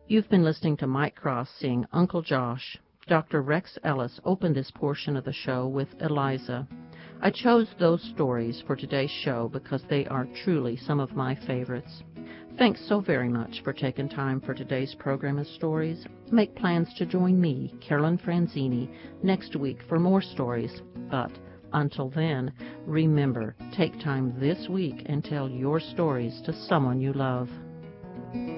You've been listening to Mike Cross sing Uncle Josh. Dr. Rex Ellis opened this portion of the show with Eliza. I chose those stories for today's show because they are truly some of my favorites. Thanks so very much for taking time for today's program of stories. Make plans to join me, Carolyn Franzini, next week for more stories. But until then, remember, take time this week and tell your stories to someone you love.